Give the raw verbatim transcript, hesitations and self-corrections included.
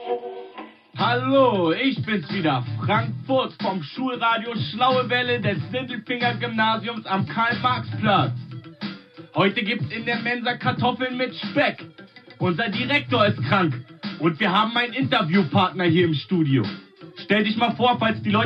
Hallo, ich bin's wieder, Frank Furz vom Schulradio Schlaue Welle des Lindelfinger Gymnasiums am Karl-Marx-Platz. Heute gibt's in der Mensa Kartoffeln mit Speck. Unser Direktor ist krank und wir haben einen Interviewpartner hier im Studio. Stell dich mal vor, falls die Leute